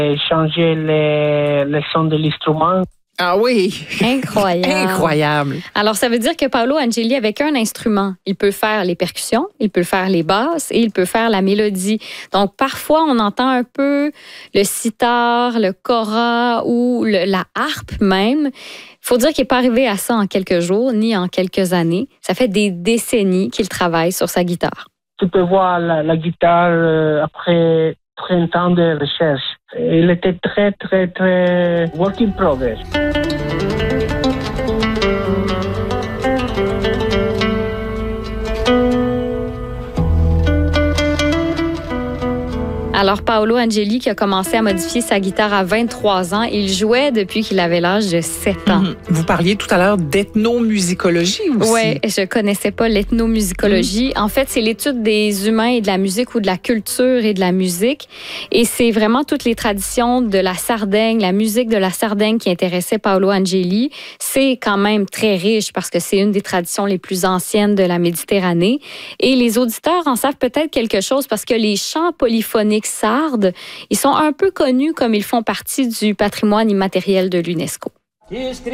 et changer les sons de l'instrument. Ah oui! Incroyable. Incroyable. Alors, ça veut dire que Paolo Angeli, avec un instrument, il peut faire les percussions, il peut faire les basses et il peut faire la mélodie. Donc, parfois, on entend un peu le sitar, le kora ou la harpe même. Il faut dire qu'il n'est pas arrivé à ça en quelques jours, ni en quelques années. Ça fait des décennies qu'il travaille sur sa guitare. Tu peux voir la guitare après 30 ans de recherche. Il était très work in progress. Alors, Paolo Angeli, qui a commencé à modifier sa guitare à 23 ans, il jouait depuis qu'il avait l'âge de 7 ans. Vous parliez tout à l'heure d'ethnomusicologie aussi. Oui, je connaissais pas l'ethnomusicologie. En fait, c'est l'étude des humains et de la musique ou de la culture et de la musique. Et c'est vraiment toutes les traditions de la Sardaigne, la musique de la Sardaigne qui intéressait Paolo Angeli. C'est quand même très riche parce que c'est une des traditions les plus anciennes de la Méditerranée. Et les auditeurs en savent peut-être quelque chose parce que les chants polyphoniques sardes, ils sont un peu connus comme ils font partie du patrimoine immatériel de l'UNESCO.